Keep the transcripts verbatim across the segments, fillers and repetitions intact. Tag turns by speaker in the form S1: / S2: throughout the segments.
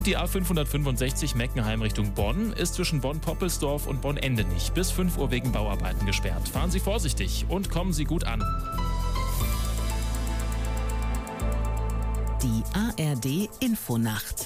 S1: Die A fünfhundertfünfundsechzig Meckenheim Richtung Bonn ist zwischen Bonn-Poppelsdorf und Bonn-Endenich bis fünf Uhr wegen Bauarbeiten gesperrt. Fahren Sie vorsichtig und kommen Sie gut an.
S2: Die A R D Infonacht.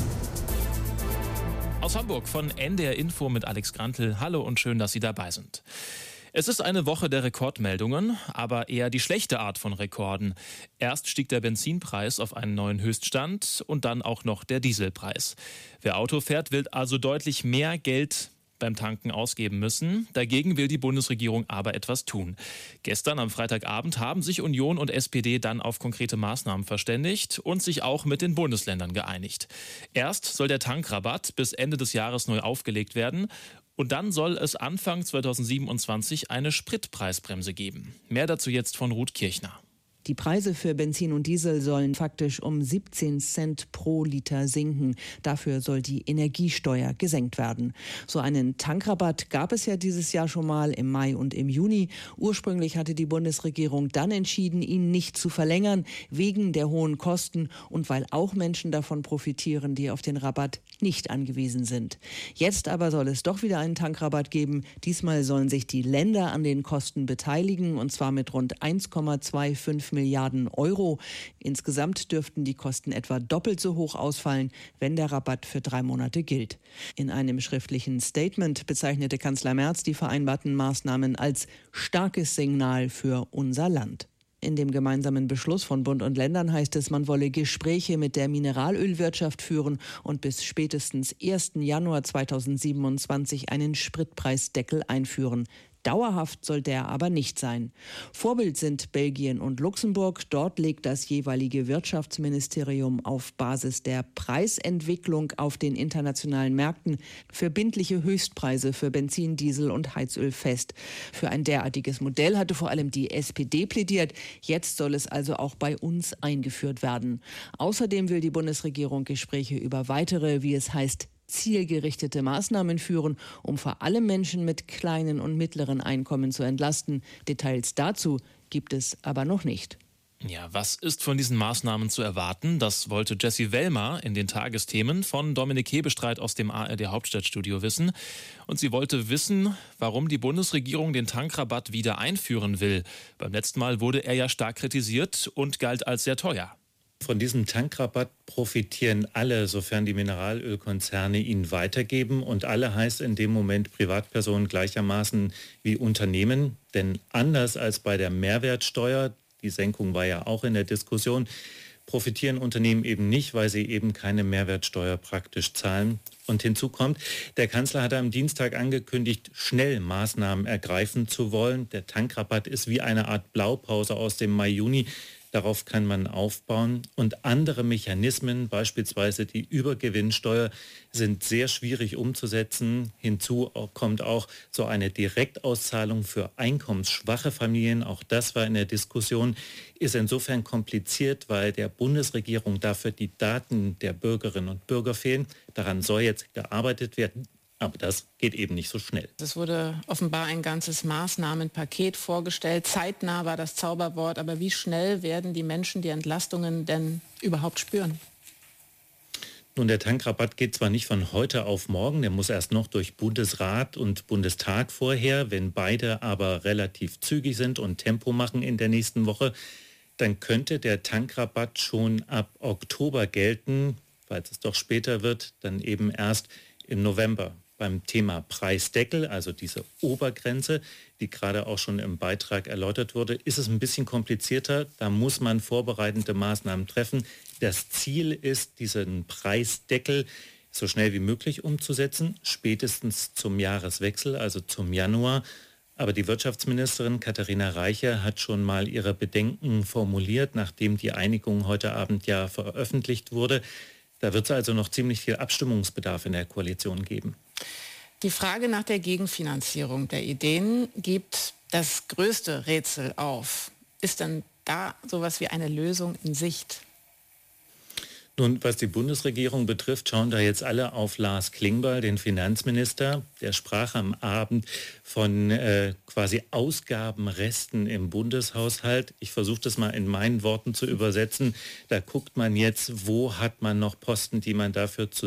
S1: Aus Hamburg von N D R Info mit Alex Grantl. Hallo und schön, dass Sie dabei sind. Es ist eine Woche der Rekordmeldungen, aber eher die schlechte Art von Rekorden. Erst stieg der Benzinpreis auf einen neuen Höchststand und dann auch noch der Dieselpreis. Wer Auto fährt, will also deutlich mehr Geld beim Tanken ausgeben müssen. Dagegen will die Bundesregierung aber etwas tun. Gestern am Freitagabend haben sich Union und S P D dann auf konkrete Maßnahmen verständigt und sich auch mit den Bundesländern geeinigt. Erst soll der Tankrabatt bis Ende des Jahres neu aufgelegt werden. Und dann soll es Anfang zweitausendsiebenundzwanzig eine Spritpreisbremse geben. Mehr dazu jetzt von Ruth Kirchner.
S3: Die Preise für Benzin und Diesel sollen faktisch um siebzehn Cent pro Liter sinken. Dafür soll die Energiesteuer gesenkt werden. So einen Tankrabatt gab es ja dieses Jahr schon mal im Mai und im Juni. Ursprünglich hatte die Bundesregierung dann entschieden, ihn nicht zu verlängern, wegen der hohen Kosten und weil auch Menschen davon profitieren, die auf den Rabatt nicht angewiesen sind. Jetzt aber soll es doch wieder einen Tankrabatt geben. Diesmal sollen sich die Länder an den Kosten beteiligen, und zwar mit rund eins Komma fünfundzwanzig Milliarden Euro. Insgesamt dürften die Kosten etwa doppelt so hoch ausfallen, wenn der Rabatt für drei Monate gilt. In einem schriftlichen Statement bezeichnete Kanzler Merz die vereinbarten Maßnahmen als starkes Signal für unser Land. In dem gemeinsamen Beschluss von Bund und Ländern heißt es, man wolle Gespräche mit der Mineralölwirtschaft führen und bis spätestens ersten Januar zweitausendsiebenundzwanzig einen Spritpreisdeckel einführen. Dauerhaft soll der aber nicht sein. Vorbild sind Belgien und Luxemburg. Dort legt das jeweilige Wirtschaftsministerium auf Basis der Preisentwicklung auf den internationalen Märkten verbindliche Höchstpreise für Benzin, Diesel und Heizöl fest. Für ein derartiges Modell hatte vor allem die S P D plädiert. Jetzt soll es also auch bei uns eingeführt werden. Außerdem will die Bundesregierung Gespräche über weitere, wie es heißt, zielgerichtete Maßnahmen führen, um vor allem Menschen mit kleinen und mittleren Einkommen zu entlasten. Details dazu gibt es aber noch nicht.
S1: Ja, was ist von diesen Maßnahmen zu erwarten? Das wollte Jessie Wellmer in den Tagesthemen von Dominik Hebestreit aus dem A R D Hauptstadtstudio wissen. Und sie wollte wissen, warum die Bundesregierung den Tankrabatt wieder einführen will. Beim letzten Mal wurde er ja stark kritisiert und galt als sehr teuer.
S4: Von diesem Tankrabatt profitieren alle, sofern die Mineralölkonzerne ihn weitergeben. Und alle heißt in dem Moment Privatpersonen gleichermaßen wie Unternehmen. Denn anders als bei der Mehrwertsteuer, die Senkung war ja auch in der Diskussion, profitieren Unternehmen eben nicht, weil sie eben keine Mehrwertsteuer praktisch zahlen. Und hinzu kommt, der Kanzler hatte am Dienstag angekündigt, schnell Maßnahmen ergreifen zu wollen. Der Tankrabatt ist wie eine Art Blaupause aus dem Mai-Juni. Darauf kann man aufbauen. Und andere Mechanismen, beispielsweise die Übergewinnsteuer, sind sehr schwierig umzusetzen. Hinzu kommt auch so eine Direktauszahlung für einkommensschwache Familien. Auch das war in der Diskussion. Ist insofern kompliziert, weil der Bundesregierung dafür die Daten der Bürgerinnen und Bürger fehlen. Daran soll jetzt gearbeitet werden. Aber das geht eben nicht so schnell.
S5: Es wurde offenbar ein ganzes Maßnahmenpaket vorgestellt. Zeitnah war das Zauberwort. Aber wie schnell werden die Menschen die Entlastungen denn überhaupt spüren?
S4: Nun, der Tankrabatt geht zwar nicht von heute auf morgen, der muss erst noch durch Bundesrat und Bundestag vorher. Wenn beide aber relativ zügig sind und Tempo machen in der nächsten Woche, dann könnte der Tankrabatt schon ab Oktober gelten. Falls es doch später wird, dann eben erst im November. Beim Thema Preisdeckel, also diese Obergrenze, die gerade auch schon im Beitrag erläutert wurde, ist es ein bisschen komplizierter. Da muss man vorbereitende Maßnahmen treffen. Das Ziel ist, diesen Preisdeckel so schnell wie möglich umzusetzen, spätestens zum Jahreswechsel, also zum Januar. Aber die Wirtschaftsministerin Katharina Reiche hat schon mal ihre Bedenken formuliert, nachdem die Einigung heute Abend ja veröffentlicht wurde. Da wird es also noch ziemlich viel Abstimmungsbedarf in der Koalition geben.
S5: Die Frage nach der Gegenfinanzierung der Ideen gibt das größte Rätsel auf. Ist denn da sowas wie eine Lösung in Sicht?
S4: Nun, was die Bundesregierung betrifft, schauen da jetzt alle auf Lars Klingbeil, den Finanzminister. Der sprach am Abend von äh, quasi Ausgabenresten im Bundeshaushalt. Ich versuche das mal in meinen Worten zu übersetzen. Da guckt man jetzt, wo hat man noch Posten, die man dafür zu